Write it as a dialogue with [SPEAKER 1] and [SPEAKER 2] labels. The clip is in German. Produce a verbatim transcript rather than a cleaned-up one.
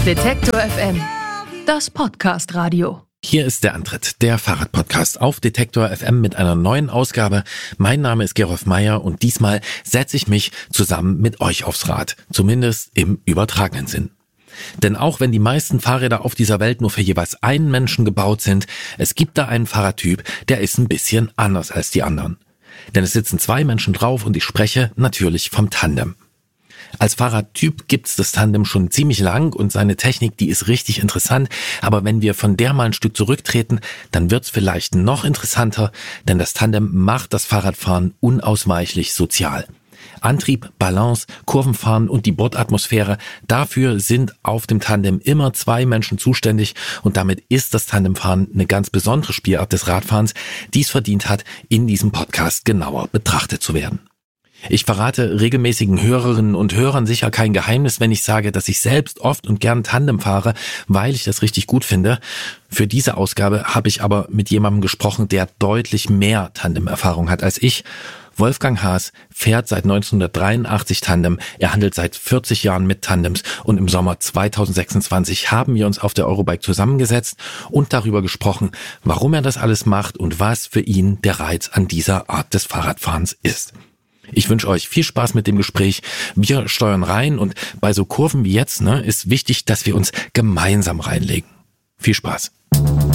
[SPEAKER 1] Detektor F M, das Podcast-Radio.
[SPEAKER 2] Hier ist der Antritt, der Fahrradpodcast auf Detektor F M mit einer neuen Ausgabe. Mein Name ist Gerolf Meyer und diesmal setze ich mich zusammen mit euch aufs Rad, zumindest im übertragenen Sinn. Denn auch wenn die meisten Fahrräder auf dieser Welt nur für jeweils einen Menschen gebaut sind, es gibt da einen Fahrradtyp, der ist ein bisschen anders als die anderen. Denn es sitzen zwei Menschen drauf und ich spreche natürlich vom Tandem. Als Fahrradtyp gibt's das Tandem schon ziemlich lang und seine Technik, die ist richtig interessant. Aber wenn wir von der mal ein Stück zurücktreten, dann wird's vielleicht noch interessanter, denn das Tandem macht das Fahrradfahren unausweichlich sozial. Antrieb, Balance, Kurvenfahren und die Bordatmosphäre, dafür sind auf dem Tandem immer zwei Menschen zuständig und damit ist das Tandemfahren eine ganz besondere Spielart des Radfahrens, die es verdient hat, in diesem Podcast genauer betrachtet zu werden. Ich verrate regelmäßigen Hörerinnen und Hörern sicher kein Geheimnis, wenn ich sage, dass ich selbst oft und gern Tandem fahre, weil ich das richtig gut finde. Für diese Ausgabe habe ich aber mit jemandem gesprochen, der deutlich mehr Tandem-Erfahrung hat als ich. Wolfgang Haas fährt seit neunzehnhundertdreiundachtzig Tandem, er handelt seit vierzig Jahren mit Tandems und im Sommer zweitausendsechsundzwanzig haben wir uns auf der Eurobike zusammengesetzt und darüber gesprochen, warum er das alles macht und was für ihn der Reiz an dieser Art des Fahrradfahrens ist. Ich wünsche euch viel Spaß mit dem Gespräch. Wir steuern rein und bei so Kurven wie jetzt, ne, ist wichtig, dass wir uns gemeinsam reinlegen. Viel Spaß.